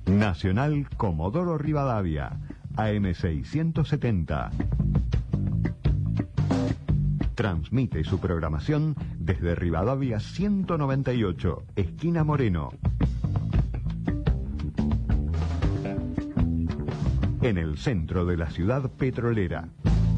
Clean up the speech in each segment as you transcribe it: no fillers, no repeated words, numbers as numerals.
Nacional Comodoro Rivadavia, AM 670. Transmite su programación desde Rivadavia 198, esquina Moreno. En el centro de la ciudad petrolera.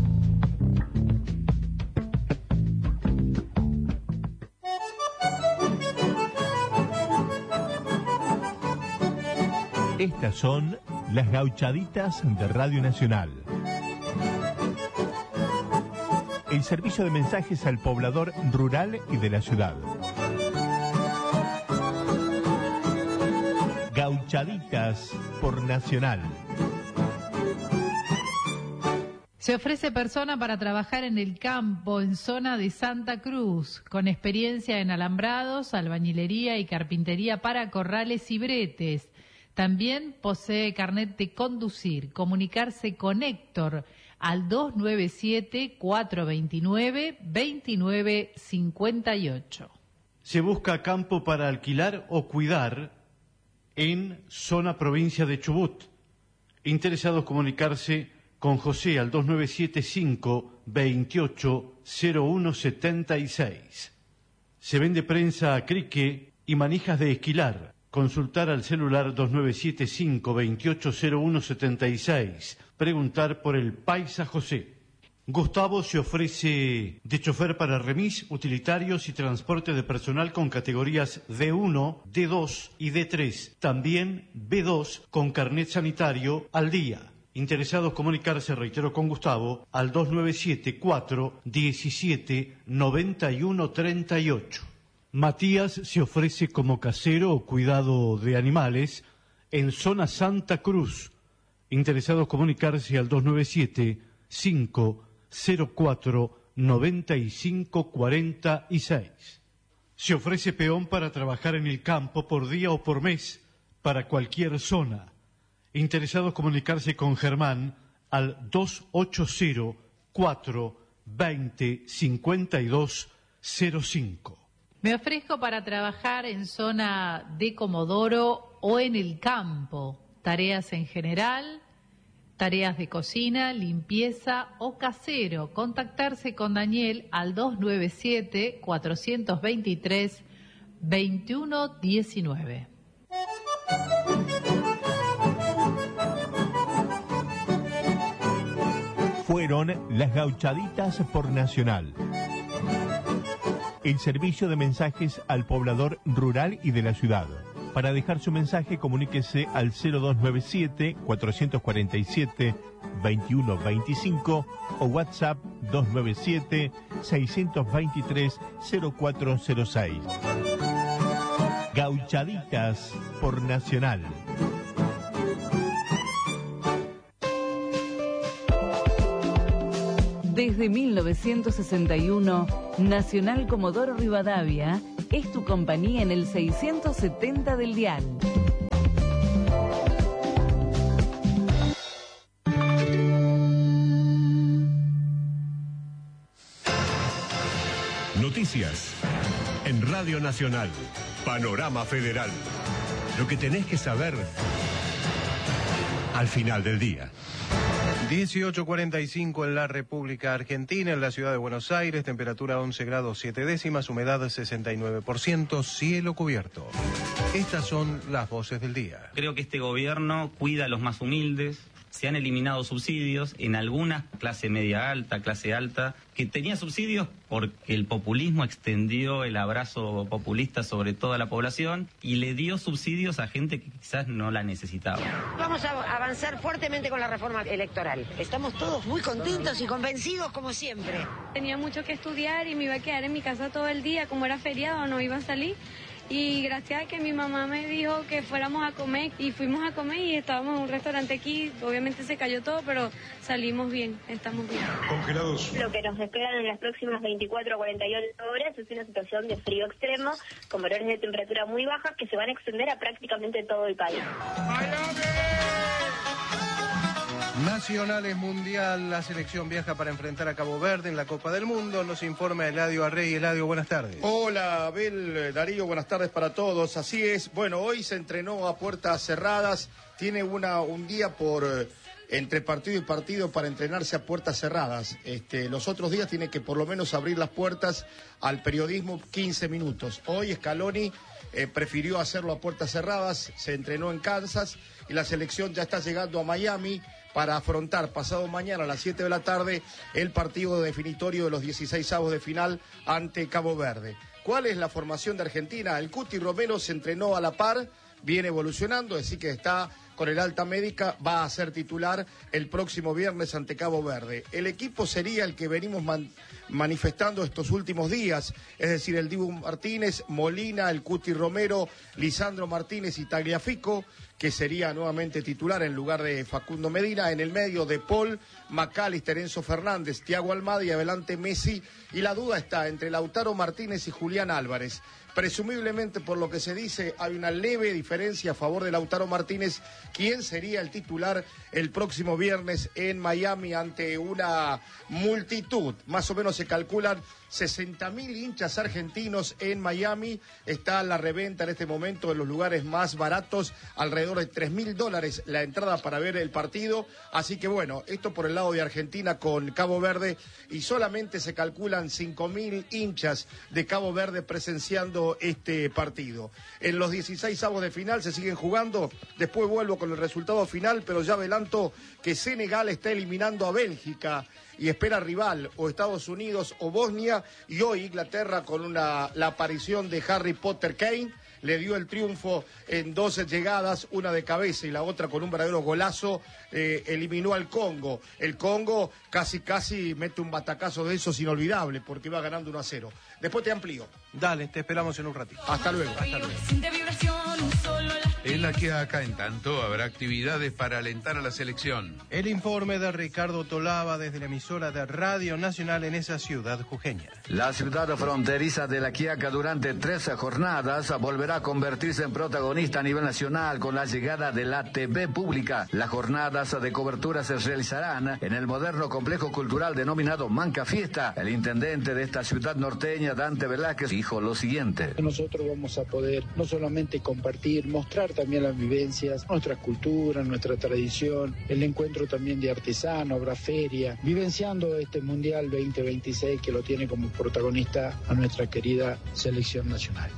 Estas son las gauchaditas de Radio Nacional. El servicio de mensajes al poblador rural y de la ciudad. Gauchaditas por Nacional. Se ofrece persona para trabajar en el campo, en zona de Santa Cruz, con experiencia en alambrados, albañilería y carpintería para corrales y bretes. También posee carnet de conducir. Comunicarse con Héctor al 297-429-2958. Se busca campo para alquilar o cuidar en zona provincia de Chubut. Interesados comunicarse con José al 2975-280176. Se vende prensa a crique y manijas de esquilar. Consultar al celular 2975-280176. Preguntar por el Paisa José. Gustavo se ofrece de chofer para remis, utilitarios y transporte de personal con categorías D1, D2 y D3. También B2 con carnet sanitario al día. Interesados comunicarse, reitero, con Gustavo al 297-417-9138. Matías se ofrece como casero o cuidado de animales en zona Santa Cruz. Interesados comunicarse al 297-504-9546. Se ofrece peón para trabajar en el campo por día o por mes para cualquier zona. Interesados comunicarse con Germán al 280-420-5205. Me ofrezco para trabajar en zona de Comodoro o en el campo. Tareas en general, tareas de cocina, limpieza o casero. Contactarse con Daniel al 297-423-2119. Fueron las gauchaditas por Nacional. El servicio de mensajes al poblador rural y de la ciudad. Para dejar su mensaje, comuníquese al 0297-447-2125 o WhatsApp 297-623-0406. Gauchaditas por Nacional. Desde 1961, Nacional Comodoro Rivadavia es tu compañía en el 670 del dial. Noticias en Radio Nacional. Panorama Federal. Lo que tenés que saber al final del día. 18:45 en la República Argentina, en la ciudad de Buenos Aires, temperatura 11 grados 7 décimas, humedad 69%, cielo cubierto. Estas son las voces del día. Creo que este gobierno cuida a los más humildes. Se han eliminado subsidios en algunas, clase media alta, clase alta, que tenía subsidios porque el populismo extendió el abrazo populista sobre toda la población y le dio subsidios a gente que quizás no la necesitaba. Vamos a avanzar fuertemente con la reforma electoral. Estamos todos muy contentos y convencidos como siempre. Tenía mucho que estudiar y me iba a quedar en mi casa todo el día, como era feriado no iba a salir. Y gracias a que mi mamá me dijo que fuéramos a comer y fuimos a comer y estábamos en un restaurante aquí, obviamente se cayó todo, pero salimos bien, estamos bien. Congelados. Lo que nos esperan en las próximas 24 a 48 horas es una situación de frío extremo, con valores de temperatura muy bajas que se van a extender a prácticamente todo el país. Nacionales Mundial, la selección viaja para enfrentar a Cabo Verde en la Copa del Mundo. Nos informa Eladio Arrey. Eladio, buenas tardes. Hola, Abel, Darío, buenas tardes para todos. Así es, bueno, hoy se entrenó a puertas cerradas. Tiene un día entre partido y partido para entrenarse a puertas cerradas. Los otros días tiene que por lo menos abrir las puertas al periodismo 15 minutos. Hoy Scaloni prefirió hacerlo a puertas cerradas, se entrenó en Kansas y la selección ya está llegando a Miami para afrontar pasado mañana a las 7 de la tarde el partido definitorio de los 16avos de final ante Cabo Verde. ¿Cuál es la formación de Argentina? El Cuti Romero se entrenó a la par, viene evolucionando, así que está con el alta médica, va a ser titular el próximo viernes ante Cabo Verde. El equipo sería el que venimos manifestando estos últimos días, es decir, el Dibu Martínez, Molina, el Cuti Romero, Lisandro Martínez y Tagliafico, que sería nuevamente titular en lugar de Facundo Medina. En el medio de Paul, McAllister, Enzo Fernández, Thiago Almada y adelante Messi. Y la duda está entre Lautaro Martínez y Julián Álvarez. Presumiblemente, por lo que se dice, hay una leve diferencia a favor de Lautaro Martínez, quien sería el titular el próximo viernes en Miami ante una multitud. Más o menos se calculan 60.000 hinchas argentinos en Miami. Está la reventa en este momento en los lugares más baratos, alrededor de $3.000 la entrada para ver el partido. Así que bueno, esto por el lado de Argentina con Cabo Verde, y solamente se calculan 5.000 hinchas de Cabo Verde presenciando este partido. En los 16avos de final se siguen jugando, después vuelvo con el resultado final, pero ya adelanto que Senegal está eliminando a Bélgica y espera rival o Estados Unidos o Bosnia, y hoy Inglaterra con la aparición de Harry Potter Kane le dio el triunfo en 12 llegadas, una de cabeza y la otra con un verdadero golazo, eliminó al Congo. El Congo casi mete un batacazo de esos inolvidable porque iba ganando 1-0. Después te amplío. Dale, te esperamos en un ratito. Hasta luego. En la que acá, en tanto, habrá actividades para alentar a la selección. El informe de Ricardo Tolava desde la emisora de Radio Nacional en esa ciudad jujeña. La ciudad fronteriza de La Quiaca durante 13 jornadas volverá a convertirse en protagonista a nivel nacional con la llegada de la TV pública. Las jornadas de cobertura se realizarán en el moderno complejo cultural denominado Manca Fiesta. El intendente de esta ciudad norteña, Dante Velázquez, dijo lo siguiente. Nosotros vamos a poder no solamente compartir, mostrar también las vivencias, nuestra cultura, nuestra tradición, el encuentro también de artesanos, habrá feria, vivenciando este Mundial 2026 que lo tiene como protagonista a nuestra querida selección nacional.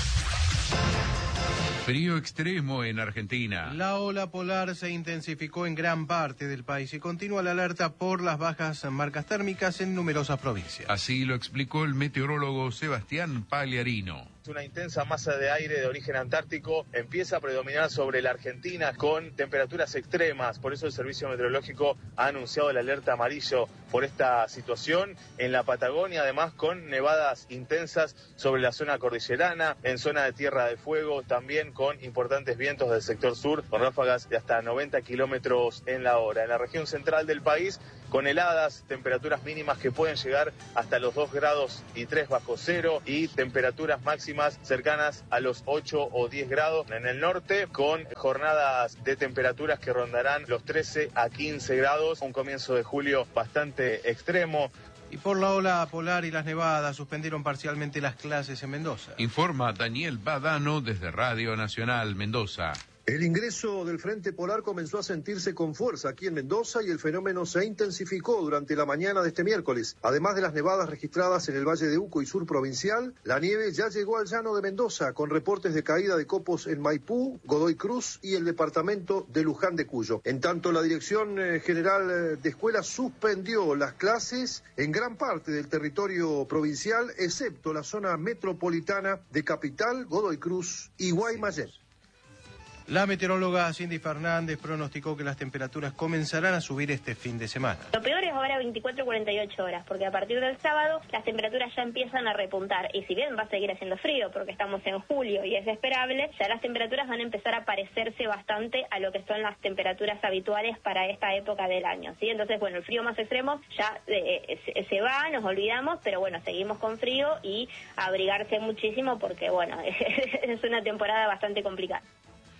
Frío extremo en Argentina. La ola polar se intensificó en gran parte del país y continúa la alerta por las bajas marcas térmicas en numerosas provincias. Así lo explicó el meteorólogo Sebastián Pagliarino. Una intensa masa de aire de origen antártico empieza a predominar sobre la Argentina con temperaturas extremas. Por eso el Servicio Meteorológico ha anunciado el alerta amarillo por esta situación. En la Patagonia, además, con nevadas intensas sobre la zona cordillerana, en zona de Tierra del Fuego, también con importantes vientos del sector sur, con ráfagas de hasta 90 kilómetros en la hora. En la región central del país, con heladas, temperaturas mínimas que pueden llegar hasta los 2 grados y 3 bajo cero y temperaturas máximas cercanas a los 8 o 10 grados en el norte, con jornadas de temperaturas que rondarán los 13 a 15 grados, un comienzo de julio bastante extremo. Y por la ola polar y las nevadas suspendieron parcialmente las clases en Mendoza. Informa Daniel Badano desde Radio Nacional Mendoza. El ingreso del Frente Polar comenzó a sentirse con fuerza aquí en Mendoza y el fenómeno se intensificó durante la mañana de este miércoles. Además de las nevadas registradas en el Valle de Uco y sur provincial, la nieve ya llegó al llano de Mendoza con reportes de caída de copos en Maipú, Godoy Cruz y el departamento de Luján de Cuyo. En tanto, la Dirección General de Escuelas suspendió las clases en gran parte del territorio provincial, excepto la zona metropolitana de Capital, Godoy Cruz y Guaymallén. La meteoróloga Cindy Fernández pronosticó que las temperaturas comenzarán a subir este fin de semana. Lo peor es ahora 24-48 horas, porque a partir del sábado las temperaturas ya empiezan a repuntar. Y si bien va a seguir haciendo frío, porque estamos en julio y es esperable, ya las temperaturas van a empezar a parecerse bastante a lo que son las temperaturas habituales para esta época del año, ¿sí? Entonces, bueno, el frío más extremo ya se va, nos olvidamos, pero bueno, seguimos con frío y abrigarse muchísimo porque, bueno, es una temporada bastante complicada.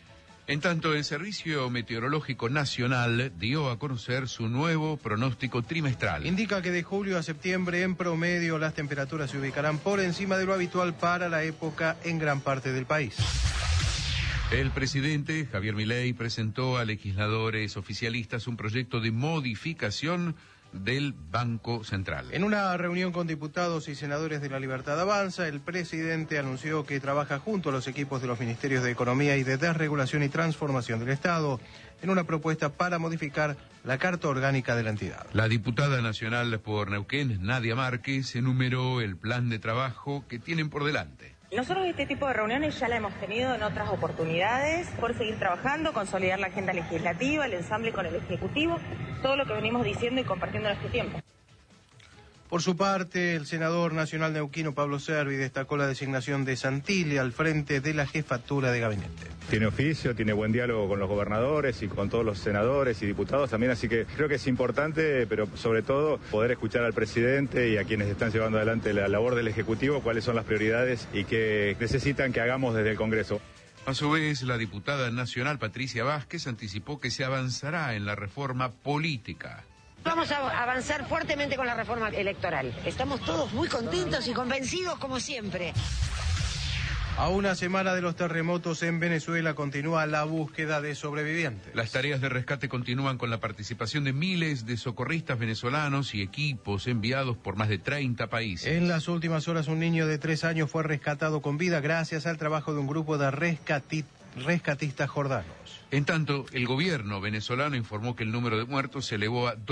En tanto, el Servicio Meteorológico Nacional dio a conocer su nuevo pronóstico trimestral. Indica que de julio a septiembre, en promedio, las temperaturas se ubicarán por encima de lo habitual para la época en gran parte del país. El presidente Javier Milei presentó a legisladores oficialistas un proyecto de modificación del Banco Central. En una reunión con diputados y senadores de La Libertad Avanza, el presidente anunció que trabaja junto a los equipos de los Ministerios de Economía y de Desregulación y Transformación del Estado en una propuesta para modificar la Carta Orgánica de la entidad. La diputada nacional por Neuquén, Nadia Márquez, enumeró el plan de trabajo que tienen por delante. Nosotros este tipo de reuniones ya la hemos tenido en otras oportunidades, por seguir trabajando, consolidar la agenda legislativa, el ensamble con el Ejecutivo, todo lo que venimos diciendo y compartiendo en este tiempo. Por su parte, el senador nacional neuquino Pablo Servi destacó la designación de Santilli al frente de la jefatura de gabinete. Tiene oficio, tiene buen diálogo con los gobernadores y con todos los senadores y diputados también, así que creo que es importante, pero sobre todo poder escuchar al presidente y a quienes están llevando adelante la labor del Ejecutivo, cuáles son las prioridades y qué necesitan que hagamos desde el Congreso. A su vez, la diputada nacional Patricia Vázquez anticipó que se avanzará en la reforma política. Vamos a avanzar fuertemente con la reforma electoral. Estamos todos muy contentos y convencidos como siempre. A una semana de los terremotos en Venezuela continúa la búsqueda de sobrevivientes. Las tareas de rescate continúan con la participación de miles de socorristas venezolanos y equipos enviados por más de 30 países. En las últimas horas un niño de 3 años fue rescatado con vida gracias al trabajo de un grupo de rescatistas jordanos. En tanto, el gobierno venezolano informó que el número de muertos se elevó a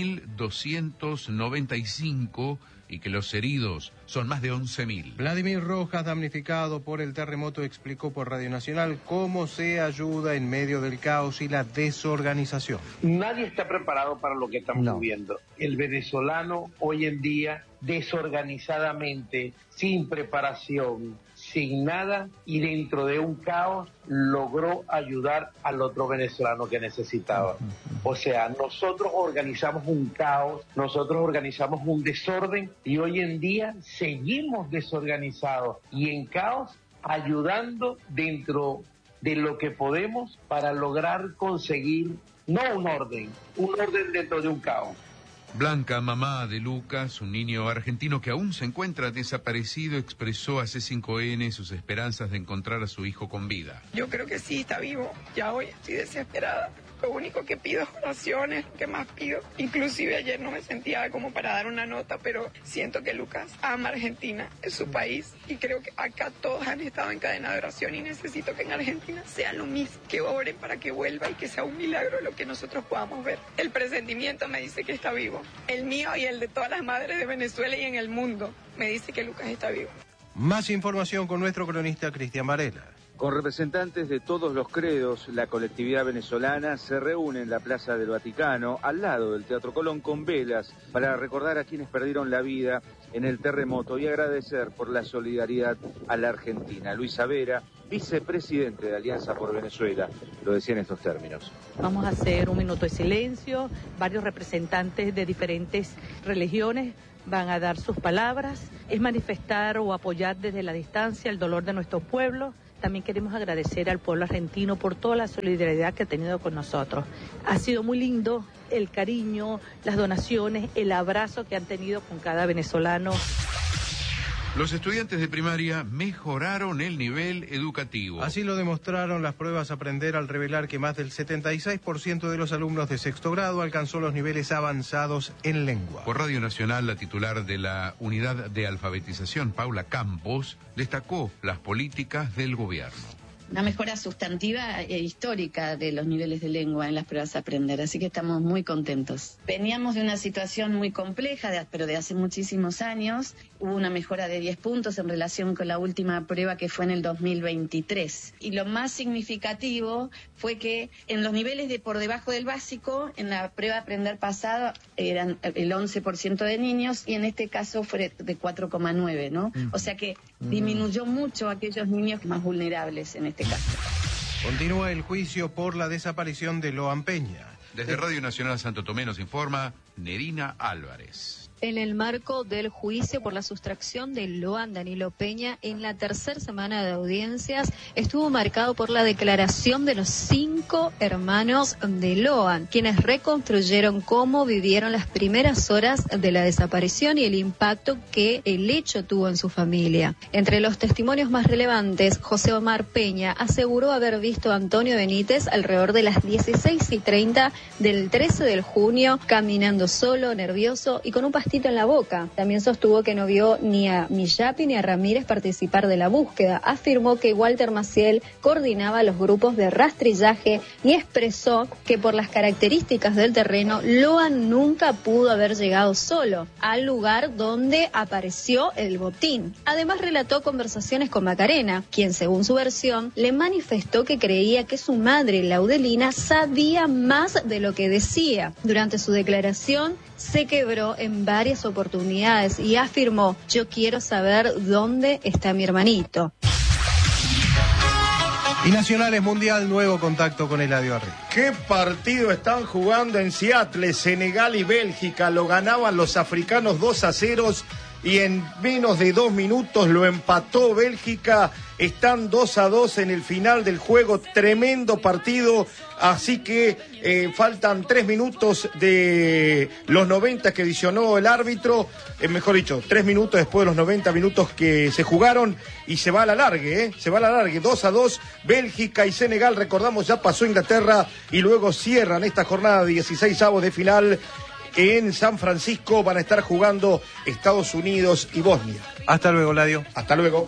2.295 y que los heridos son más de 11.000. Vladimir Rojas, damnificado por el terremoto, explicó por Radio Nacional cómo se ayuda en medio del caos y la desorganización. Nadie está preparado para lo que estamos viviendo. El venezolano hoy en día, desorganizadamente, sin preparación, sin nada y dentro de un caos, logró ayudar al otro venezolano que necesitaba. O sea, nosotros organizamos un caos, nosotros organizamos un desorden y hoy en día seguimos desorganizados y en caos, ayudando dentro de lo que podemos para lograr conseguir, no un orden dentro de un caos. Blanca, mamá de Lucas, un niño argentino que aún se encuentra desaparecido, expresó a C5N sus esperanzas de encontrar a su hijo con vida. Yo creo que sí, está vivo. Ya hoy estoy desesperada. Lo único que pido es oraciones, lo que más pido. Inclusive ayer no me sentía como para dar una nota, pero siento que Lucas ama Argentina, es su país, y creo que acá todos han estado en cadena de oración y necesito que en Argentina sea lo mismo, que oren para que vuelva y que sea un milagro lo que nosotros podamos ver. El presentimiento me dice que está vivo. El mío y el de todas las madres de Venezuela y en el mundo me dice que Lucas está vivo. Más información con nuestro cronista Cristian Varela. Con representantes de todos los credos, la colectividad venezolana se reúne en la Plaza del Vaticano, al lado del Teatro Colón, con velas, para recordar a quienes perdieron la vida en el terremoto y agradecer por la solidaridad a la Argentina. Luisa Vera, vicepresidente de Alianza por Venezuela, lo decía en estos términos. Vamos a hacer un minuto de silencio, varios representantes de diferentes religiones van a dar sus palabras, es manifestar o apoyar desde la distancia el dolor de nuestro pueblo. También queremos agradecer al pueblo argentino por toda la solidaridad que ha tenido con nosotros. Ha sido muy lindo el cariño, las donaciones, el abrazo que han tenido con cada venezolano. Los estudiantes de primaria mejoraron el nivel educativo. Así lo demostraron las pruebas Aprender al revelar que más del 76% de los alumnos de sexto grado alcanzó los niveles avanzados en lengua. Por Radio Nacional, la titular de la Unidad de Alfabetización, Paula Campos, destacó las políticas del gobierno. Una mejora sustantiva e histórica de los niveles de lengua en las pruebas Aprender, así que estamos muy contentos. Veníamos de una situación muy compleja, pero de hace muchísimos años. Hubo una mejora de 10 puntos en relación con la última prueba que fue en el 2023. Y lo más significativo fue que en los niveles de por debajo del básico, en la prueba Aprender pasada, eran el 11% de niños y en este caso fue de 4,9, ¿no? O sea que disminuyó mucho a aquellos niños más vulnerables en este caso. Continúa el juicio por la desaparición de Loan Peña. Desde Radio Nacional Santo Tomé nos informa Nerina Álvarez. En el marco del juicio por la sustracción de Loan Danilo Peña, en la tercera semana de audiencias estuvo marcado por la declaración de los 5 hermanos de Loan, quienes reconstruyeron cómo vivieron las primeras horas de la desaparición y el impacto que el hecho tuvo en su familia. Entre los testimonios más relevantes, José Omar Peña aseguró haber visto a Antonio Benítez alrededor de las 16:30 del 13 de junio, caminando solo, nervioso y con un pastito en la boca. También sostuvo que no vio ni a Millapi ni a Ramírez participar de la búsqueda. Afirmó que Walter Maciel coordinaba los grupos de rastrillaje y expresó que por las características del terreno, Loan nunca pudo haber llegado solo al lugar donde apareció el botín. Además relató conversaciones con Macarena, quien según su versión le manifestó que creía que su madre, Laudelina, sabía más de lo que decía. Durante su declaración se quebró en varias oportunidades y afirmó: yo quiero saber dónde está mi hermanito. Y Nacionales Mundial, nuevo contacto con Eladio Arri. ¿Qué partido están jugando en Seattle? Senegal y Bélgica lo ganaban los africanos 2-0 y en menos de 2 minutos lo empató Bélgica. Están 2-2 en el final del juego, tremendo partido, así que faltan 3 minutos de los 90 que adicionó el árbitro, mejor dicho, 3 minutos después de los 90 minutos que se jugaron y se va a la largue, se va a la largue, 2-2, Bélgica y Senegal, recordamos, ya pasó Inglaterra y luego cierran esta jornada de 16avos de final. En San Francisco van a estar jugando Estados Unidos y Bosnia. Hasta luego, Ladio. Hasta luego.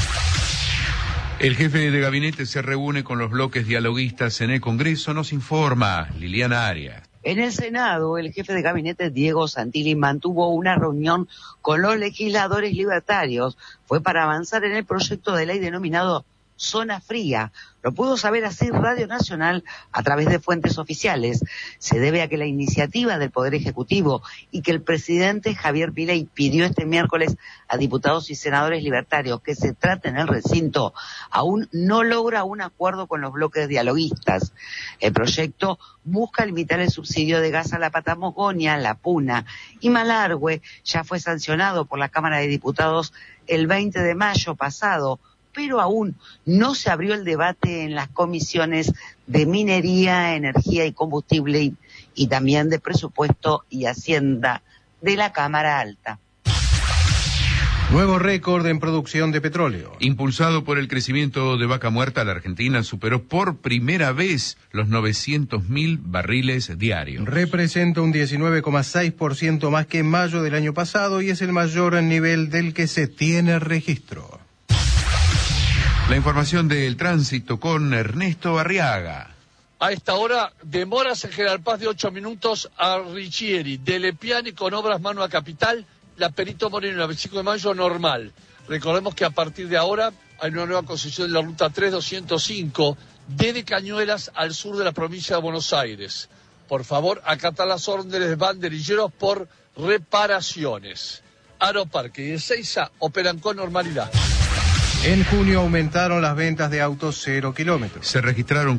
El jefe de gabinete se reúne con los bloques dialoguistas en el Congreso, nos informa Liliana Arias. En el Senado, el jefe de gabinete, Diego Santilli, mantuvo una reunión con los legisladores libertarios. Fue para avanzar en el proyecto de ley denominado Zona Fría. Lo pudo saber así Radio Nacional a través de fuentes oficiales. Se debe a que la iniciativa del Poder Ejecutivo y que el presidente Javier Milei pidió este miércoles a diputados y senadores libertarios que se trate en el recinto, aún no logra un acuerdo con los bloques dialoguistas. El proyecto busca limitar el subsidio de gas a la Patagonia, la Puna y Malargüe. Ya fue sancionado por la Cámara de Diputados el 20 de mayo pasado, pero aún no se abrió el debate en las comisiones de Minería, Energía y Combustible y también de Presupuesto y Hacienda de la Cámara Alta. Nuevo récord en producción de petróleo. Impulsado por el crecimiento de Vaca Muerta, la Argentina superó por primera vez los 900.000 barriles diarios. Representa un 19,6% más que en mayo del año pasado y es el mayor nivel del que se tiene registro. La información del tránsito con Ernesto Arriaga. A esta hora, demoras en General Paz de 8 minutos a Richieri, de Lepiani con obras mano a Capital, la Perito Moreno, la 25 de mayo normal. Recordemos que a partir de ahora hay una nueva concesión de la ruta 3205 desde Cañuelas al sur de la provincia de Buenos Aires. Por favor, acatar las órdenes de banderilleros por reparaciones. Aeroparque y Ezeiza operan con normalidad. En junio aumentaron las ventas de autos 0 kilómetros. Se registraron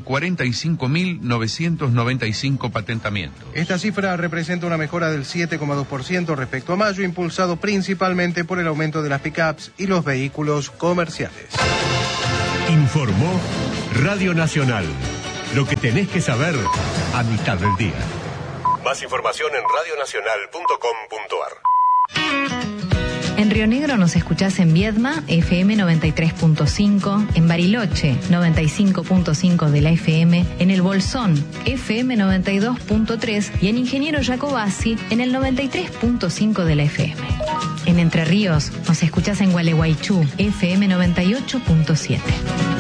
45.995 patentamientos. Esta cifra representa una mejora del 7,2% respecto a mayo, impulsado principalmente por el aumento de las pick-ups y los vehículos comerciales. Informó Radio Nacional. Lo que tenés que saber a mitad del día. Más información en radionacional.com.ar. En Río Negro nos escuchás en Viedma, FM 93.5, en Bariloche, 95.5 de la FM, en El Bolsón, FM 92.3 y en Ingeniero Jacobasi, en el 93.5 de la FM. En Entre Ríos nos escuchás en Gualeguaychú, FM 98.7.